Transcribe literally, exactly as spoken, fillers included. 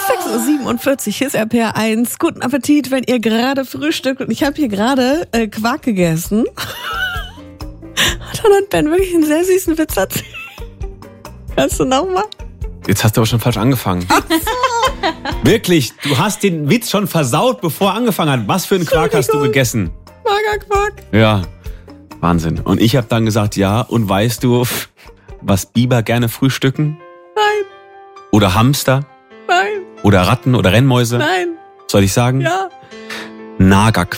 sechs Uhr siebenundvierzig, hier ist R P R eins. Guten Appetit, wenn ihr gerade frühstückt. Und ich habe hier gerade äh, Quark gegessen. Und dann hat Ben wirklich einen sehr süßen Witz erzählt. Kannst du nochmal? Jetzt hast du aber schon falsch angefangen. Wirklich, du hast den Witz schon versaut, bevor er angefangen hat. Was für einen Quark hast du gegessen? Magerquark. Ja, Wahnsinn. Und ich habe dann gesagt, ja, und weißt du, was Biber gerne frühstücken? Nein. Oder Hamster? Nein. Oder Ratten oder Rennmäuse? Nein. Soll ich sagen? Ja. Nagerquark.